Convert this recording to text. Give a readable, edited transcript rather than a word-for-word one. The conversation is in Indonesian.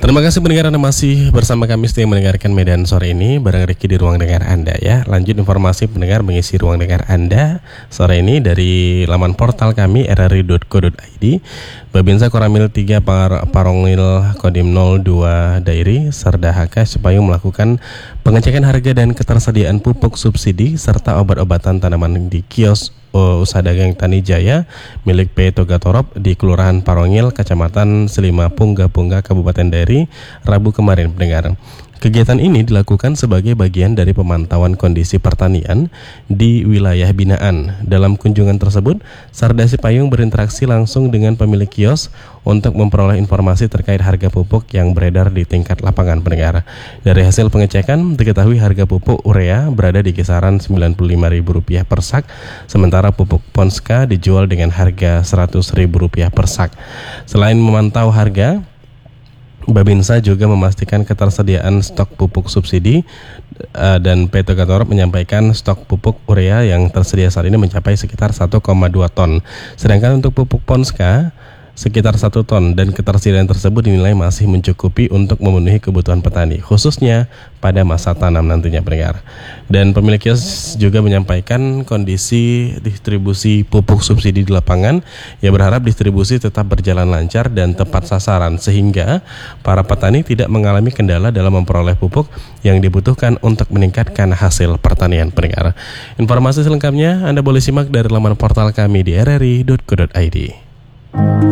Terima kasih pendengar Anda masih bersama kami setia mendengarkan Medan sore ini bareng Ricky di ruang dengar Anda ya. Lanjut informasi pendengar mengisi ruang dengar Anda sore ini dari laman portal kami rri.co.id. Babinsa Koramil 3 Parongil Kodim 02 Dairi Serda HK Cipayung melakukan pengecekan harga dan ketersediaan pupuk subsidi serta obat-obatan tanaman di kios usaha dagang Tani Jaya milik P. Togatorop di Kelurahan Parongil, Kecamatan Selima Pungga, Kabupaten Dairi, Rabu kemarin pendengar. Kegiatan ini dilakukan sebagai bagian dari pemantauan kondisi pertanian di wilayah binaan. Dalam kunjungan tersebut, Sarda Cipayung berinteraksi langsung dengan pemilik kios untuk memperoleh informasi terkait harga pupuk yang beredar di tingkat lapangan pendengar. Dari hasil pengecekan, diketahui harga pupuk urea berada di kisaran Rp95.000 per sak, sementara pupuk Ponska dijual dengan harga Rp100.000 per sak. Selain memantau harga, Babinsa juga memastikan ketersediaan stok pupuk subsidi dan P. Togatorop menyampaikan stok pupuk urea yang tersedia saat ini mencapai sekitar 1,2 ton. Sedangkan untuk pupuk Ponska sekitar 1 ton dan ketersediaan tersebut dinilai masih mencukupi untuk memenuhi kebutuhan petani, khususnya pada masa tanam nantinya pendengar. Dan pemilik kios juga menyampaikan kondisi distribusi pupuk subsidi di lapangan. Ia berharap distribusi tetap berjalan lancar dan tepat sasaran sehingga para petani tidak mengalami kendala dalam memperoleh pupuk yang dibutuhkan untuk meningkatkan hasil pertanian pendengar. Informasi selengkapnya Anda boleh simak dari laman portal kami di rri.co.id.